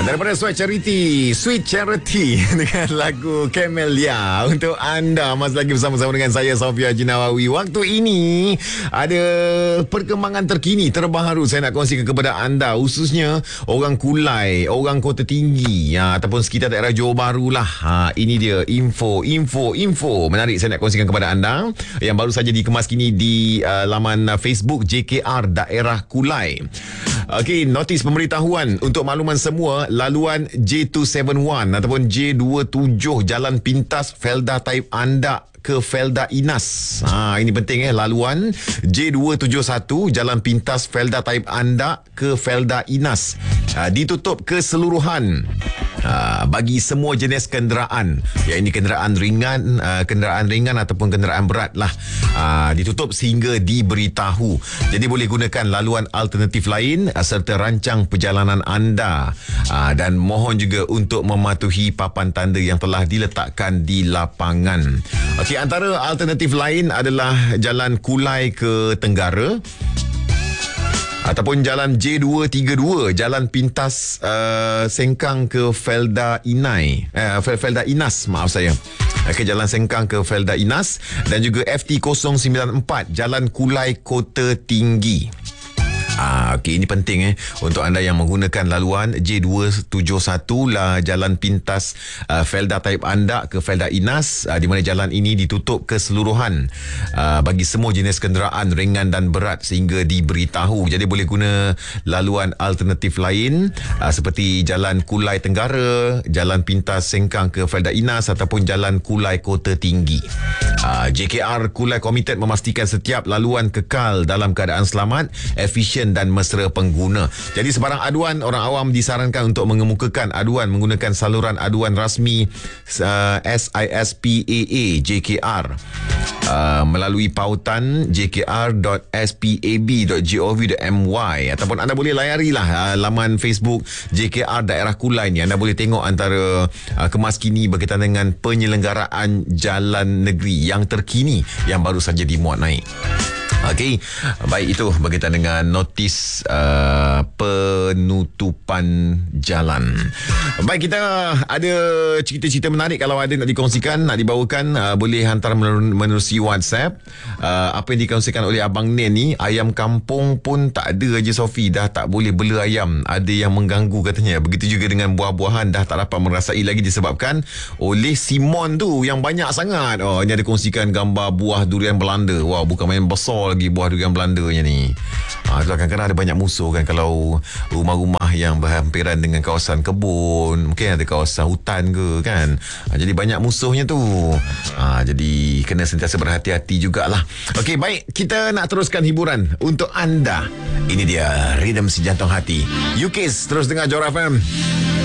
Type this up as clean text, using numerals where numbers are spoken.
Daripada Sweet Charity dengan lagu Camellia untuk anda. Masih lagi bersama-sama dengan saya, Sofia Jinawawi. Waktu ini ada perkembangan terkini, terbaru saya nak kongsikan kepada anda, khususnya orang Kulai, orang Kota Tinggi ataupun sekitar daerah Johor Bahru lah. Ini dia info menarik saya nak kongsikan kepada anda yang baru saja dikemas kini di laman Facebook JKR Daerah Kulai. Okey, notis pemberitahuan untuk makluman semua, laluan J271 ataupun J27 Jalan Pintas Felda Taib Andak ke Felda Inas. Ini penting laluan J271 Jalan Pintas Felda Taib Andak ke Felda Inas ditutup keseluruhan bagi semua jenis kenderaan. Ya, ini kenderaan ringan ataupun kenderaan berat lah. Ditutup sehingga diberitahu. Jadi boleh gunakan laluan alternatif lain serta rancang perjalanan anda. Dan mohon juga untuk mematuhi papan tanda yang telah diletakkan di lapangan. Okey, antara alternatif lain adalah Jalan Kulai ke Tenggara ataupun Jalan J232 Jalan Pintas Sengkang ke Felda Inas, maaf saya. Ke Jalan Sengkang ke Felda Inas, dan juga FT094 Jalan Kulai Kota Tinggi. Okey, ini penting untuk anda yang menggunakan laluan J271 lah Jalan Pintas Felda Taib Andak ke Felda Inas, di mana jalan ini ditutup keseluruhan bagi semua jenis kenderaan ringan dan berat sehingga diberitahu. Jadi boleh guna laluan alternatif lain seperti Jalan Kulai Tenggara, Jalan Pintas Sengkang ke Felda Inas ataupun Jalan Kulai Kota Tinggi. JKR Kulai komited memastikan setiap laluan kekal dalam keadaan selamat, efisien dan mesra pengguna. Jadi sebarang aduan, orang awam disarankan untuk mengemukakan aduan menggunakan saluran aduan rasmi SISPAA JKR melalui pautan jkr.spab.gov.my ataupun anda boleh layarilah laman Facebook JKR Daerah Kulai ni. Anda boleh tengok antara kemas kini berkaitan dengan penyelenggaraan jalan negeri yang terkini yang baru saja dimuat naik. Okey, baik, itu berkaitan dengan notis penutupan jalan. Baik, kita ada cerita-cerita menarik. Kalau ada nak dikongsikan, nak dibawakan, boleh hantar menerusi WhatsApp. Apa yang dikongsikan oleh Abang Nen ni, ayam kampung pun tak ada je, Sofi. Dah tak boleh bela ayam. Ada yang mengganggu katanya. Begitu juga dengan buah-buahan, dah tak dapat merasai lagi disebabkan oleh Simon tu yang banyak sangat. Ini ada kongsikan gambar buah durian Belanda. Wah, bukan main besar lagi buah durian Belandanya ni. Kadang-kadang ada banyak musuh kan kalau rumah-rumah yang berhampiran dengan kawasan kebun, mungkin ada kawasan hutan ke kan. Jadi banyak musuhnya tu. Jadi kena sentiasa berhati-hati jugalah. Okey, baik, kita nak teruskan hiburan untuk anda. Ini dia Rhythm Si Jantung Hati. UKIS, terus dengar Johor FM.